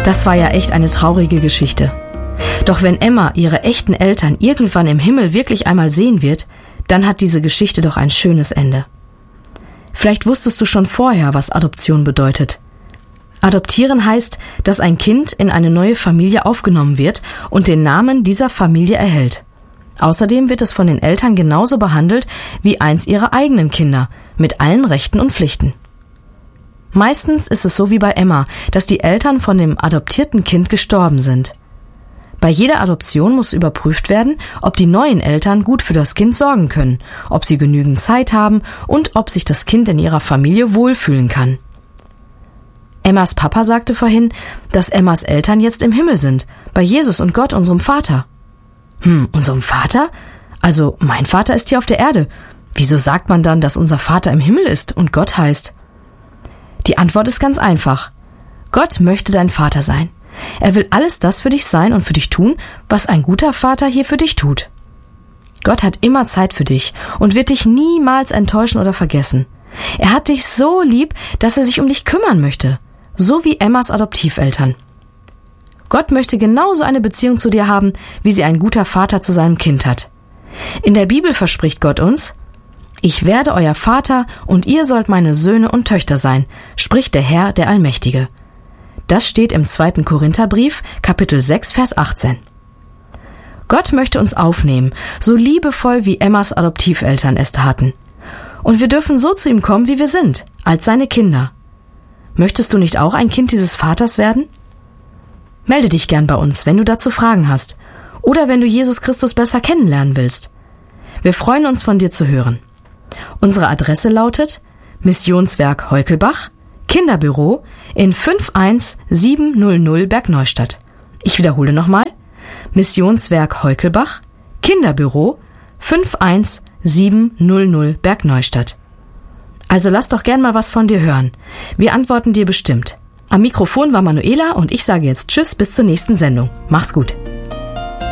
Das war ja echt eine traurige Geschichte. Doch wenn Emma ihre echten Eltern irgendwann im Himmel wirklich einmal sehen wird, dann hat diese Geschichte doch ein schönes Ende. Vielleicht wusstest du schon vorher, was Adoption bedeutet. Adoptieren heißt, dass ein Kind in eine neue Familie aufgenommen wird und den Namen dieser Familie erhält. Außerdem wird es von den Eltern genauso behandelt wie eins ihrer eigenen Kinder, mit allen Rechten und Pflichten. Meistens ist es so wie bei Emma, dass die Eltern von dem adoptierten Kind gestorben sind. Bei jeder Adoption muss überprüft werden, ob die neuen Eltern gut für das Kind sorgen können, ob sie genügend Zeit haben und ob sich das Kind in ihrer Familie wohlfühlen kann. Emmas Papa sagte vorhin, dass Emmas Eltern jetzt im Himmel sind, bei Jesus und Gott, unserem Vater. Unserem Vater? Also mein Vater ist hier auf der Erde. Wieso sagt man dann, dass unser Vater im Himmel ist und Gott heißt? Die Antwort ist ganz einfach. Gott möchte dein Vater sein. Er will alles das für dich sein und für dich tun, was ein guter Vater hier für dich tut. Gott hat immer Zeit für dich und wird dich niemals enttäuschen oder vergessen. Er hat dich so lieb, dass er sich um dich kümmern möchte, so wie Emmas Adoptiveltern. Gott möchte genauso eine Beziehung zu dir haben, wie sie ein guter Vater zu seinem Kind hat. In der Bibel verspricht Gott uns: Ich werde euer Vater und ihr sollt meine Söhne und Töchter sein, spricht der Herr, der Allmächtige. Das steht im 2. Korintherbrief, Kapitel 6, Vers 18. Gott möchte uns aufnehmen, so liebevoll wie Emmas Adoptiveltern es taten. Und wir dürfen so zu ihm kommen, wie wir sind, als seine Kinder. Möchtest du nicht auch ein Kind dieses Vaters werden? Melde dich gern bei uns, wenn du dazu Fragen hast oder wenn du Jesus Christus besser kennenlernen willst. Wir freuen uns, von dir zu hören. Unsere Adresse lautet Missionswerk Heukelbach, Kinderbüro in 51700 Bergneustadt. Ich wiederhole nochmal. Missionswerk Heukelbach, Kinderbüro 51700 Bergneustadt. Also lass doch gern mal was von dir hören. Wir antworten dir bestimmt. Am Mikrofon war Manuela und ich sage jetzt Tschüss bis zur nächsten Sendung. Mach's gut.